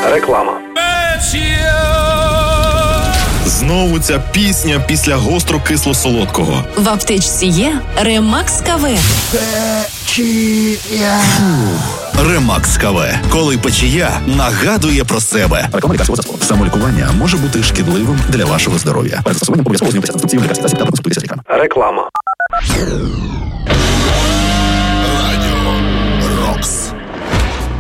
Реклама. Знову ця пісня після гостро-кисло-солодкого. В аптечці є Ремакс КВ. Печія. Ремакс КВ. Коли печія нагадує про себе. Реклама лікарського засобу. Самолікування може бути шкідливим для вашого здоров'я. Перед застосуванням обов'язково знайомтеся з інструкцією лікарських засобів та консультуйтеся з лікарем. Реклама.